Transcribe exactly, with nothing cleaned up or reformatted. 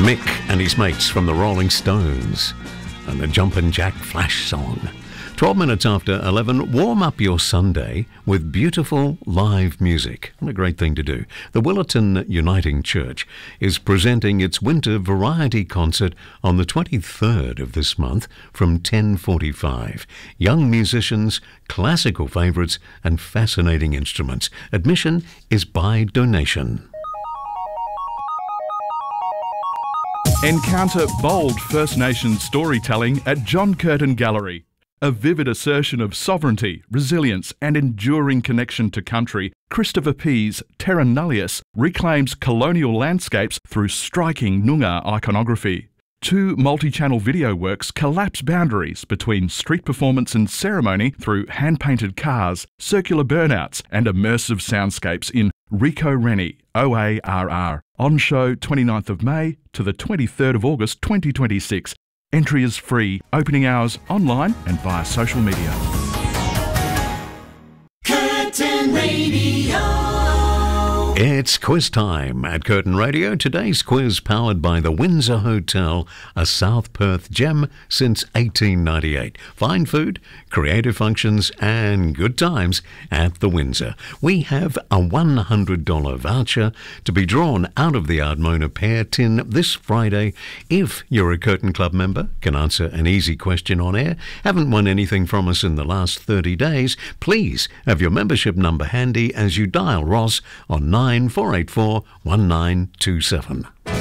Mick and his mates from the Rolling Stones and the Jumpin' Jack Flash song. twelve minutes after eleven, warm up your Sunday with beautiful live music. What a great thing to do. The Willetton Uniting Church is presenting its winter variety concert on the twenty-third of this month from ten forty-five. Young musicians, classical favourites and fascinating instruments. Admission is by donation. Encounter bold First Nations storytelling at John Curtin Gallery. A vivid assertion of sovereignty, resilience and enduring connection to country, Christopher Pease' Terra Nullius reclaims colonial landscapes through striking Noongar iconography. Two multi-channel video works collapse boundaries between street performance and ceremony through hand-painted cars, circular burnouts and immersive soundscapes in Rico Rennie, O A R R. On show twenty-ninth of May to the twenty-third of August twenty twenty-six. Entry is free, opening hours online and via social media. Curtin Radio. It's quiz time at Curtin Radio. Today's quiz powered by the Windsor Hotel, a South Perth gem since eighteen ninety-eight. Fine food, creative functions and good times at the Windsor. We have a one hundred dollars voucher to be drawn out of the Ardmona Pear Tin this Friday. If you're a Curtin Club member, can answer an easy question on air, haven't won anything from us in the last thirty days, please have your membership number handy as you dial Ross on nine four eight four one nine two seven.